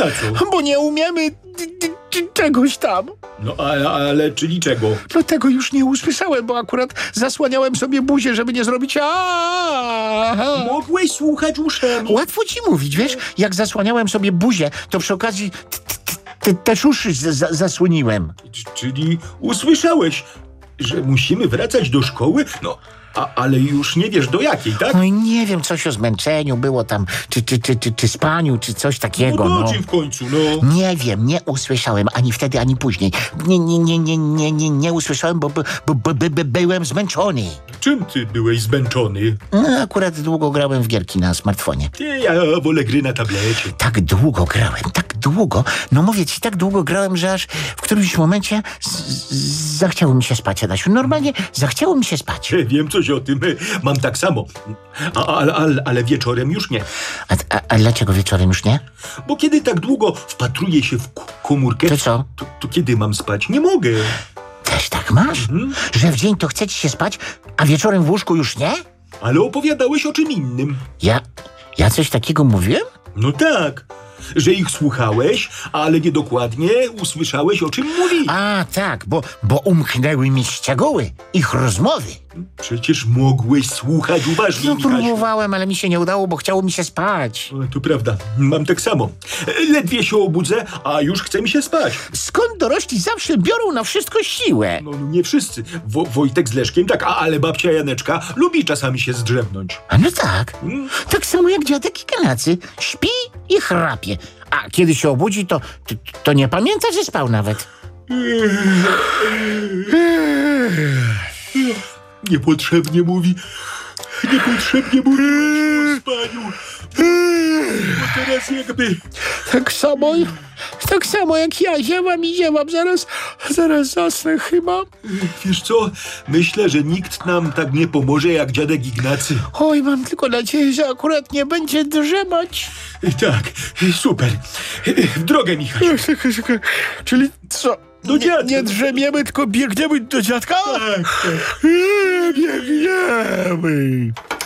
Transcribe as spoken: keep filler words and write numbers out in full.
co? Bo nie umiemy d- d- d- czegoś tam. No ale, ale czyli czego? No tego już nie usłyszałem, bo akurat zasłaniałem sobie buzię, żeby nie zrobić a. Mogłeś słuchać uszami. Łatwo ci mówić, wiesz? Jak zasłaniałem sobie buzię, to przy okazji t- t- t- też uszy z- za- zasłoniłem. C- Czyli usłyszałeś, że musimy wracać do szkoły? No, a, ale już nie wiesz do jakiej, tak? No i nie wiem, coś o zmęczeniu było tam, czy, czy, czy, czy, czy spaniu, czy coś takiego, No no. do czym w końcu, no? Nie wiem, nie usłyszałem ani wtedy, ani później. Nie, nie, nie, nie, nie, nie, nie usłyszałem, bo, bo, bo, bo, bo, bo byłem zmęczony. Czym ty byłeś zmęczony? No, akurat długo grałem w gierki na smartfonie. Nie, ja wolę gry na tablecie. Tak długo grałem, tak długo. No mówię ci, tak długo grałem, że aż w którymś momencie z- z- zachciało mi się spać, Adasiu. Normalnie zachciało mi się spać. Wiem coś o tym, mam tak samo. A, ale, ale, ale wieczorem już nie. A, a, a dlaczego wieczorem już nie? Bo kiedy tak długo wpatruję się w k- komórkę, To co? To, to kiedy mam spać? Nie mogę. Też tak masz? Że w dzień to chce ci się spać, a wieczorem w łóżku już nie? Ale opowiadałeś o czym innym. Ja, ja coś takiego mówiłem? No tak, że ich słuchałeś, ale niedokładnie usłyszałeś o czym mówili. A, tak, bo, bo umknęły mi szczegóły ich rozmowy. Przecież mogłeś słuchać uważnie, No Michasiu. próbowałem, ale mi się nie udało, bo chciało mi się spać. No, to prawda, mam tak samo. Ledwie się obudzę, a już chce mi się spać. Skąd dorośli zawsze biorą na wszystko siłę? No, no nie wszyscy. Wo Wojtek z Leszkiem tak, a, ale babcia Janeczka lubi czasami się zdrzemnąć. A no tak. Mm. Tak samo jak dziadek Ignacy. Śpi i chrapie. A kiedy się obudzi, to, to, to nie pamięta, że spał nawet. Niepotrzebnie mówi. Niepotrzebnie mówi o spaniu. Bo teraz jakby... Tak samo, tak samo jak ja ziewam i ziewam. Zaraz, zaraz zasnę chyba. Wiesz co? Myślę, że nikt nam tak nie pomoże jak dziadek Ignacy. Oj, mam tylko nadzieję, że akurat nie będzie drzemać. Tak, super. W drogę, Michał. Czyli co? Do dziadka. Nie, nie drzemiemy, tylko biegniemy do dziadka? Tak, tak. Biegniemy.